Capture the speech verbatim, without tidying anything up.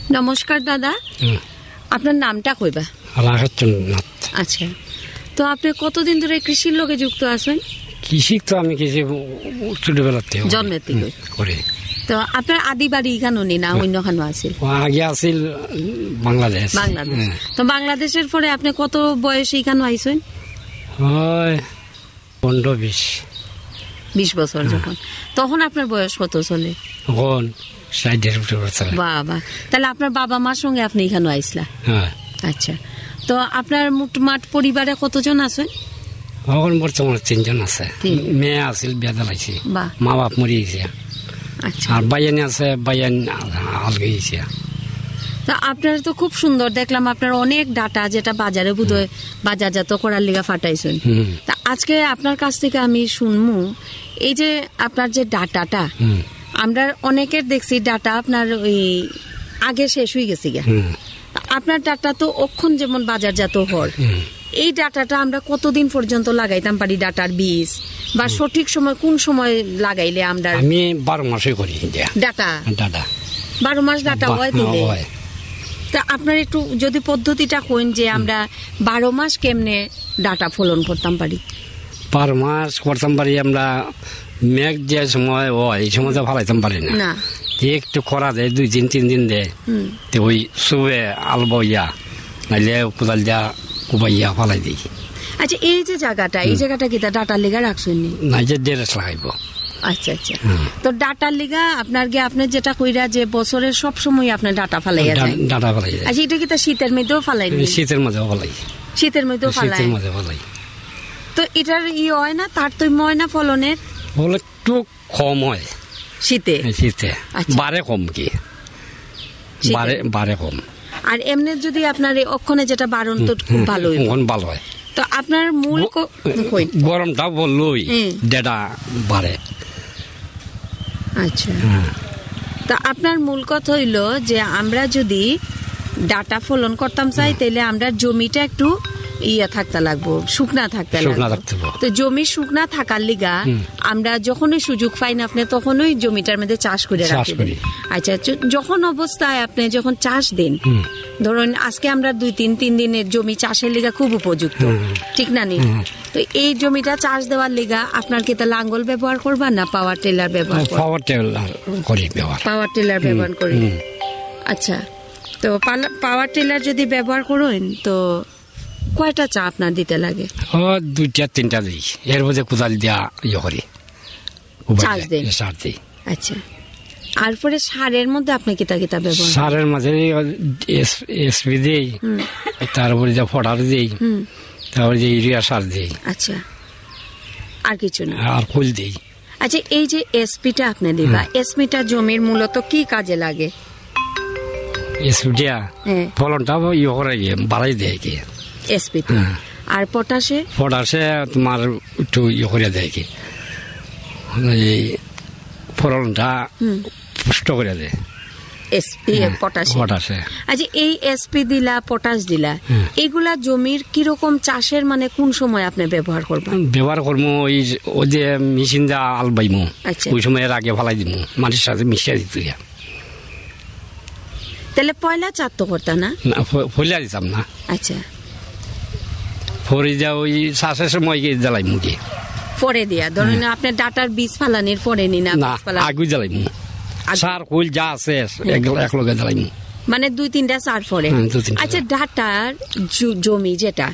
নমস্কার দাদা, আপনার নামটা কইবা? রাখাচন্দ্রনাথ। আচ্ছা, তো আপনি কতদিন ধরে কৃষির লগে যুক্ত আছেন? কৃষি তো আমি কৃষি ছোটবেলাতে জন্মের থেকে করে। তো আপনার আদি বাড়ি এখানে না অন্যখানে আছিল? আগে আছিল বাংলাদেশ। বাংলাদেশ। তো বাংলাদেশের পরে আপনি কত বয়সে এখানে আইছেন? হয় পনেরো বিশ বিশ বছর যখন, তখন আপনার বয়স কত চলে? এখন ষাটের উপরে চলে। বাবা, তাহলে আপনার বাবা মার সঙ্গে আপনি এখানে আইসলা? হ্যাঁ। আচ্ছা, তো আপনার মোটমাট পরিবারে কতজন আছেন? এখন বর্তমানে তিনজন আছে। মেয়ে আছিল, বিয়া দিলাইছি, মা বাপ মরি গেছে। আচ্ছা, আর বাইয়ানি আছে, বাইয়ান আলগে গেছে। তা আপনার তো খুব সুন্দর দেখলাম, আপনার অনেক ডাটা যেটা বাজারে বোধহয় বাজারজাত করার লিগা ফাটাইছেন। তা আজকে আপনার কাছ থেকে আমি শুনমু, এই যে আপনার যে ডাটাটা, আমরা অনেকের দেখছি ডাটা আপনার ওই আগে শেষ হয়ে গেছে গা, আপনার ডাটা তো অক্ষণ যেমন বাজারজাত হর, এই ডাটাটা আমরা কতদিন পর্যন্ত লাগাইতাম পারি? ডাটার বীজ বা সঠিক সময় কোন সময় লাগাইলে আমরা? আমি বারো মাসে করি ডাটা। ডাটা বারো মাস ডাটা হয় দিলে? তা আপনার একটু যদি পদ্ধতিটা কইন যে আমরা বারো মাস কেমনে ডাটা ফলন করতাম পারি? বারো মাস করতাম পারি আমরা, মেঘ যে সময় হয় এই সময় তো ফালাইতাম পারি না, একটু খরা দেয়, দুই দিন তিন দিন দেয়, তো ওই শুয়ে আলবা ইয়া নাইলে কোদাল দিয়া কুবাইয়া ফালাই দিই। আচ্ছা, এই যে জায়গাটা, এই জায়গাটা কি তা ডাটার লিগা রাখছেন? না, যে ডেরেস লাগাইব। আচ্ছা আচ্ছা, তো ডাটার লিগা আপনার গে আপনার যেটা কইরা যে বছরের সব সময় আপনার ডাটা ফালাইয়া যায়? ডাটা ফালাই যায়। আচ্ছা, এটা কি তা শীতের মধ্যেও ফালাই? শীতের মধ্যেও ফালাই। শীতের মধ্যেও ফালাই? শীতের মধ্যে ফালাই। তো এটার ই হয় না, তারতম্য হয় না ফলনের? ফল একটু কম হয় শীতে। শীতে বারে কম, কি বারে বারে কম। আর এমনি যদি আপনার অক্ষণে যেটা বারণ তো খুব ভালো ভালো হয়। তো আপনার মূল গরমটা বললই ডেটা বাড়ে। আচ্ছা, তা আপনার মূল কথা হইল যে আমরা যদি ডাটা ফলন করতাম চাই, তাহলে আমরা জমিটা একটু ইয়া থাকতে লাগবো, শুকনা থাকতে লাগবো। তো জমি শুকনা থাকার লিগা আমরা যখনই সুযোগ পাই না আপনি তখনই জমিটার মধ্যে চাষ করে রাখি। আচ্ছা, যখন অবস্থায় আপনি যখন চাষ দিন, ধরুন আজকে আমরা দুই তিন তিন দিনের জমি চাষের লিগা খুব উপযুক্ত, ঠিক না নি? তো এই জমিটা চাষ দেওয়ার লিগা আপনার কি তা লাঙ্গল ব্যবহার করবা না পাওয়ার টিলার ব্যবহার? পাওয়ার টিলার করি ব্যবহার। পাওয়ার টিলার ব্যবহার করি। আচ্ছা, তো পাওয়ার টিলার যদি ব্যবহার করেন তো কয়টা চা আপনার দিতে লাগে? ও দুইটা তিনটা দিই, এর মধ্যে কোদাল দিয়া ইয়ে করি, চাষ দেন। সার দিই। আচ্ছা, আর পরে সারের মধ্যে আপনি কিতা কিতা ব্যবহার? সারের মাঝে এসপি দিই, তারপরে যে ফটার দিই, তারপরে যে ইউরিয়া সার দিই। আচ্ছা, আর কিছু না? আর ফুল দিই। আচ্ছা, এই যে এসপিটা আপনি দিবা, এসপিটা জমির মূলত কি কাজে লাগে? এসপিটা ফলনটা ইয়ে করে গিয়ে বাড়াই দেয় কি এসপিতে। আর পটাশে? পটাশে তোমার একটু ইয়ে করে দেয় কি ফলনটা পুষ্ট করে দেয় এসপি পটাশে। পটাশে। আচ্ছা, এই এসপি দিলা, পটাশ দিলা, এগুলা জমির কিরকম চাষের মানে কোন সময় আপনি ব্যবহার করবেন? ব্যবহার করবো ওই ওই যে মেশিন যা আল বাইমো, ওই সময় এর আগে ফালাই দিব, মাটির সাথে মিশিয়ে দিত। তাহলে পয়লা চার তো করতা না? ফলিয়া দিতাম না। আচ্ছা, ফরে যা ওই চাষের সময় গিয়ে জ্বালাই মুখে পরে দিয়া, ধরুন আপনার ডাটার বীজ ফালানির পরে নি না? আগুই জ্বালাই মু, সার কুল যা আছে এক লগে জ্বালাই মু, মানে দুই তিনটা সার পরে। আচ্ছা, ডাটার জমি যেটা